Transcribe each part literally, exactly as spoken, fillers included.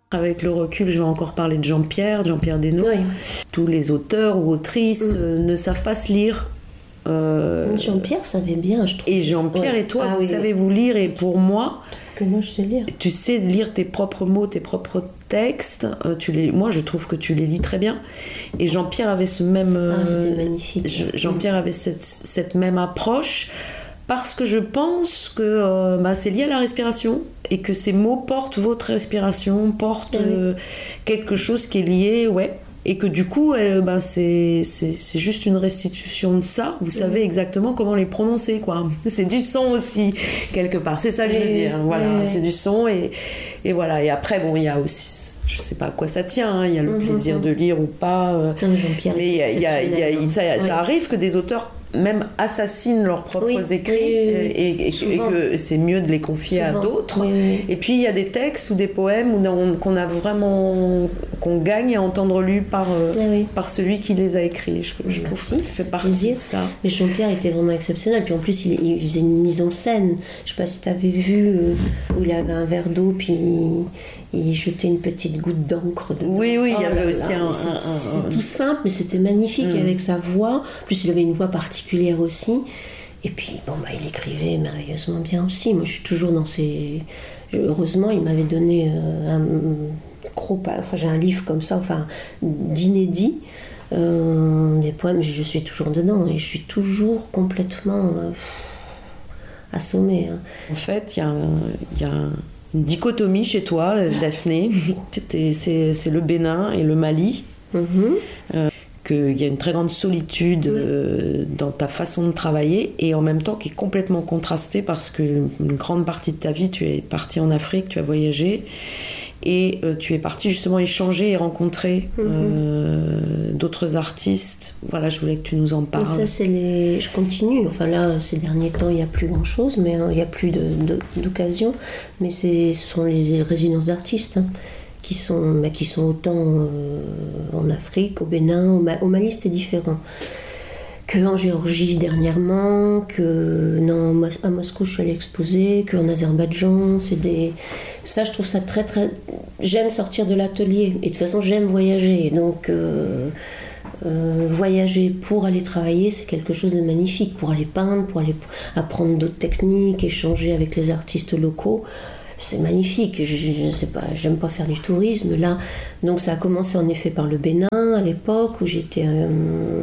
Avec le recul, je vais encore parler de Jean-Pierre, Jean-Pierre Desnaux. Oui. Tous les auteurs ou autrices mmh. euh, ne savent pas se lire. Euh... Jean-Pierre savait bien, je trouve. Et Jean-Pierre ouais. et toi, ah, vous oui. savez vous lire. Et pour moi, que moi, je sais lire. Tu sais lire tes propres mots, tes propres textes. Euh, tu les... Moi, je trouve que tu les lis très bien. Et Jean-Pierre avait ce même... Euh... Ah, c'était magnifique. Jean-Pierre avait cette, cette même approche. Parce que je pense que euh, bah, c'est lié à la respiration et que ces mots portent votre respiration, portent oui. euh, quelque chose qui est lié, ouais. Et que du coup, euh, bah, c'est, c'est, c'est juste une restitution de ça. Vous oui. savez exactement comment les prononcer, quoi. C'est du son aussi, quelque part. C'est ça que oui. je veux dire. Voilà, oui. c'est du son et, et voilà. Et après, bon, il y a aussi... Je sais pas à quoi ça tient, hein. Il y a le mmh, plaisir mmh. de lire ou pas. Euh, Jean-Pierre, mais il y a, il y a, il y a, il y a, ça, oui. ça arrive que des auteurs même assassinent leurs propres oui, écrits oui, oui, oui. Et, et, et que c'est mieux de les confier souvent. À d'autres. Oui, oui. Et puis il y a des textes ou des poèmes où on, qu'on a vraiment qu'on gagne à entendre lus par oui, oui. par celui qui les a écrits. Je, je trouve que ça fait partie plaisir. De ça. Mais Jean-Pierre était vraiment exceptionnel. Puis en plus il, il faisait une mise en scène. Je sais pas si tu avais vu euh, où il avait un verre d'eau puis il jetait une petite goutte d'encre dedans. Oui, oui, il y avait oh aussi là, un... C'est, un, un, c'est un... tout simple, mais c'était magnifique, mmh. avec sa voix. En plus, il avait une voix particulière aussi. Et puis, bon, bah, il écrivait merveilleusement bien aussi. Moi, je suis toujours dans ces... Heureusement, il m'avait donné euh, un gros... Enfin, j'ai un livre comme ça, enfin, d'inédits, euh, des poèmes, je suis toujours dedans. Et je suis toujours complètement euh, assommée. Hein. En fait, il y a... Y a... une dichotomie chez toi, Daphné. C'était, c'est, c'est le Bénin et le Mali. Mm-hmm. Euh, qu'il y a une très grande solitude mm. euh, dans ta façon de travailler et en même temps qui est complètement contrastée parce qu'une grande partie de ta vie, tu es partie en Afrique, tu as voyagé et euh, tu es partie justement échanger et rencontrer mm-hmm. euh, d'autres artistes. Voilà, je voulais que tu nous en parles. Ça, c'est les... Je continue. Enfin là, ces derniers temps, il n'y a plus grand-chose, mais il hein, n'y a plus de, de, d'occasion. Mais c'est, ce sont les résidences d'artistes hein, qui, sont, bah, qui sont autant euh, en Afrique, au Bénin, au, Ma... au Mali, c'était différent. Qu'en Géorgie dernièrement, que non, à Moscou je suis allée exposer, qu'en Azerbaïdjan, c'est des... Ça, je trouve ça très très... J'aime sortir de l'atelier, et de toute façon j'aime voyager, donc euh, euh, voyager pour aller travailler, c'est quelque chose de magnifique, pour aller peindre, pour aller apprendre d'autres techniques, échanger avec les artistes locaux, c'est magnifique. Je, je sais pas, j'aime pas faire du tourisme, là. Donc ça a commencé en effet par le Bénin, à l'époque, où j'étais... Euh,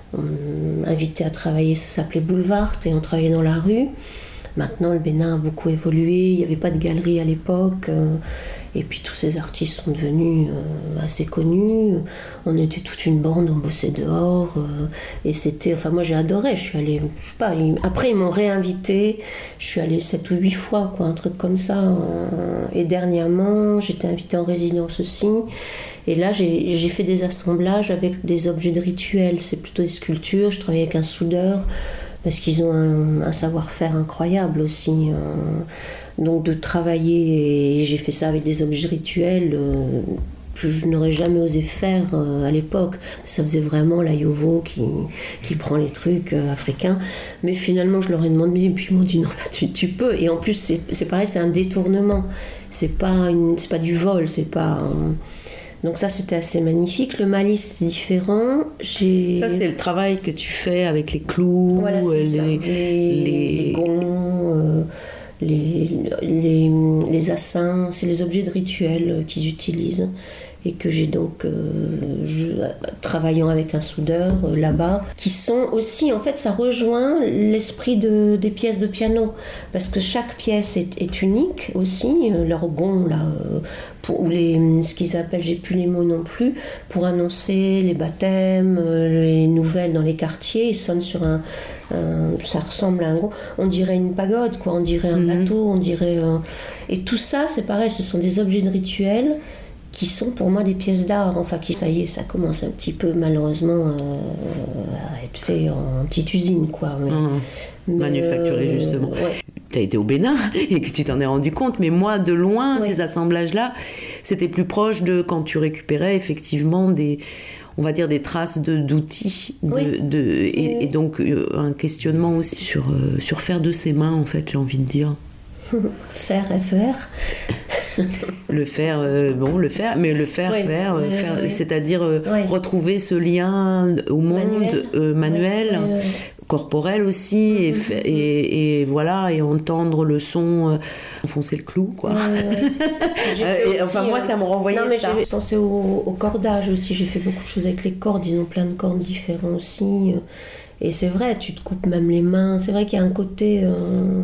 invité à travailler, ça s'appelait Boulevard et on travaillait dans la rue. Maintenant le Bénin a beaucoup évolué, il n'y avait pas de galerie à l'époque euh, et puis tous ces artistes sont devenus euh, assez connus. On était toute une bande, on bossait dehors euh, et c'était, enfin moi j'ai adoré, je suis allée, je sais pas, ils, après ils m'ont réinvité, je suis allée sept ou huit fois, quoi, un truc comme ça euh, et dernièrement j'étais invitée en résidence aussi. Et là, j'ai, j'ai fait des assemblages avec des objets de rituel. C'est plutôt des sculptures. Je travaille avec un soudeur parce qu'ils ont un, un savoir-faire incroyable aussi. Euh, donc de travailler, et j'ai fait ça avec des objets rituels euh, que je n'aurais jamais osé faire euh, à l'époque. Ça faisait vraiment la Yovo qui, qui prend les trucs euh, africains. Mais finalement, je leur ai demandé, et puis ils m'ont dit non, là, tu, tu peux. Et en plus, c'est, c'est pareil, c'est un détournement. C'est pas, une, c'est pas du vol, c'est pas... Euh, Donc ça, c'était assez magnifique. Le Mali, c'est différent. J'ai... Ça, c'est le travail que tu fais avec les clous, voilà, c'est les, ça. Les, les... les gonds, euh, les, les, les assins. C'est les objets de rituel qu'ils utilisent et que j'ai donc euh, je, travaillant avec un soudeur euh, là-bas, qui sont aussi, en fait, ça rejoint l'esprit de, des pièces de piano, parce que chaque pièce est, est unique aussi, euh, leur gond là, euh, pour, ou les, ce qu'ils appellent, j'ai plus les mots non plus, pour annoncer les baptêmes, euh, les nouvelles dans les quartiers, ils sonnent sur un, un ça ressemble à un gros, on dirait une pagode, quoi, on dirait un mm-hmm. bateau, on dirait, euh, et tout ça, c'est pareil, ce sont des objets de rituel qui sont pour moi des pièces d'art, enfin qui, ça y est, ça commence un petit peu malheureusement euh, à être fait en petite usine, quoi. Mais, mmh. mais manufacturé, euh, justement. Ouais. Tu as été au Bénin et que tu t'en es rendu compte, mais moi, de loin, ouais. ces assemblages-là, c'était plus proche de quand tu récupérais effectivement des... on va dire des traces de, d'outils de, oui. de, et, oui. et donc euh, un questionnement aussi sur, euh, sur faire de ses mains, en fait, j'ai envie de dire. Faire, F R le faire, euh, bon, le faire, mais le faire, ouais, faire, ouais, faire ouais. c'est-à-dire euh, ouais. retrouver ce lien au monde manuel, euh, manuel ouais, ouais, ouais. corporel aussi, mmh, et, mmh. et, et voilà, et entendre le son, euh, enfoncer le clou, quoi. Ouais, ouais. et, aussi, enfin, moi, euh... ça me renvoyait non, mais ça. J'ai pensé au, au cordage aussi, j'ai fait beaucoup de choses avec les cordes, ils ont plein de cordes différents aussi. Et c'est vrai, tu te coupes même les mains, c'est vrai qu'il y a un côté... Euh...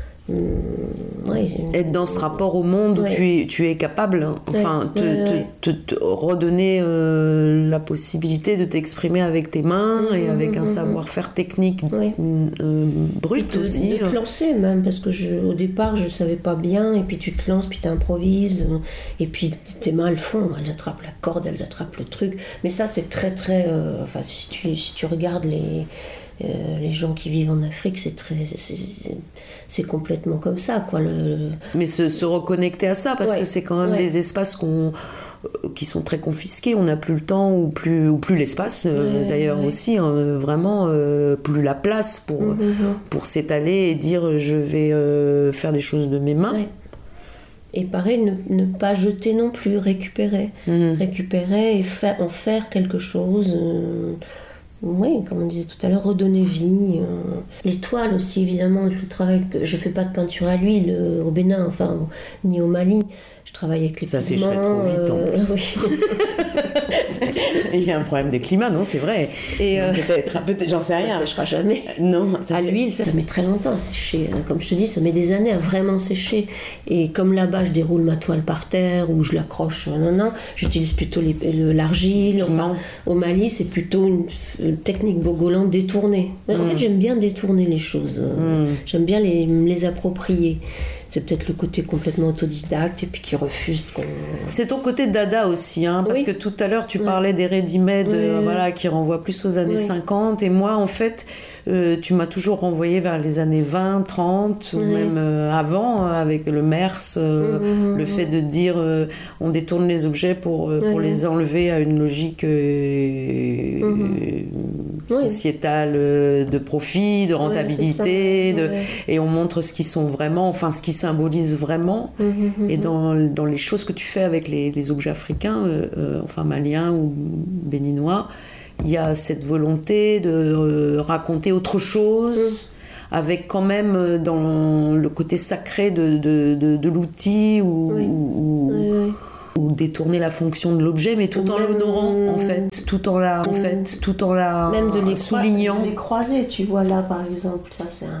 Ouais, être dans ce rapport au monde où ouais. tu, es, tu es capable, enfin, ouais, te, ouais, te, ouais. Te, te, te redonner euh, la possibilité de t'exprimer avec tes mains mmh, et avec mmh, un mmh. savoir-faire technique ouais. euh, brut de, aussi. De te lancer même, parce que je, au départ je savais pas bien, et puis tu te lances, puis tu improvises, et puis tes mains elles font, elles attrapent la corde, elles attrapent le truc. Mais ça c'est très très, euh, enfin si tu, si tu regardes les... Euh, les gens qui vivent en Afrique, c'est très, c'est, c'est, c'est complètement comme ça, quoi. Le, le... Mais se, se reconnecter à ça, parce ouais. que c'est quand même ouais. des espaces qu'on, qui sont très confisqués. On n'a plus le temps ou plus, ou plus l'espace, euh, ouais, d'ailleurs ouais. aussi, hein, vraiment euh, plus la place pour, mm-hmm. pour s'étaler et dire je vais euh, faire des choses de mes mains. Ouais. Et pareil, ne, ne pas jeter non plus, récupérer. Mm. Récupérer et faire, en faire quelque chose. Euh, Oui, comme on disait tout à l'heure, redonner vie. Euh, les toiles aussi, évidemment, le travail que je fais pas de peinture à l'huile euh, au Bénin, enfin, ni au Mali. Je travaille avec les ça pigments. Ça sécherait trop vite. Euh, en plus. Oui. Il y a un problème de climat, non, c'est vrai. Et euh, peut-être, peut-être, j'en sais rien. Ça séchera jamais. Non, ça à l'huile, ça, ça met très longtemps à sécher. Comme je te dis, ça met des années à vraiment sécher. Et comme là-bas, je déroule ma toile par terre ou je l'accroche, non, non, j'utilise plutôt les, le, l'argile. Enfin, au Mali, c'est plutôt une, une technique Bogolan détournée. En mmh. fait, j'aime bien détourner les choses. Mmh. J'aime bien les, les approprier. C'est peut-être le côté complètement autodidacte et puis qui refuse qu'on... C'est ton côté dada aussi, hein, parce oui. que tout à l'heure tu oui. parlais des ready-made oui. euh, voilà, qui renvoient plus aux années oui. cinquante, et moi en fait euh, tu m'as toujours renvoyé vers les années vingt, trente, oui. ou même euh, avant, euh, avec le Mers, euh, mmh, le mmh. fait de dire euh, on détourne les objets pour, euh, pour oui. les enlever à une logique euh, mmh. sociétale euh, de profit, de rentabilité, oui, de... oui. et on montre ce qu'ils sont vraiment, enfin ce qui symbolise vraiment, mmh, mmh, et dans, dans les choses que tu fais avec les, les objets africains, euh, euh, enfin maliens ou béninois, il y a cette volonté de euh, raconter autre chose, mmh. avec quand même euh, dans le côté sacré de, de, de, de l'outil ou, oui. ou, oui, oui. ou détourner la fonction de l'objet, mais tout ou en même... l'honorant en fait, tout en la, en fait, tout en la même de les soulignant. Même de les croiser, tu vois là par exemple, ça c'est un